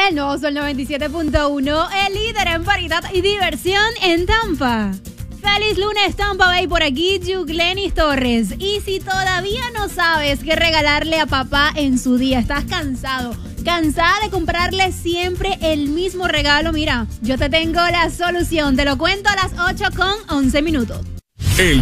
El nuevo Sol 97.1, el líder en variedad y diversión en Tampa. Feliz lunes, Tampa Bay, por aquí, Yuglenis Torres. Y si todavía no sabes qué regalarle a papá en su día, estás cansada de comprarle siempre el mismo regalo, mira, yo te tengo la solución. Te lo cuento a las 8:11.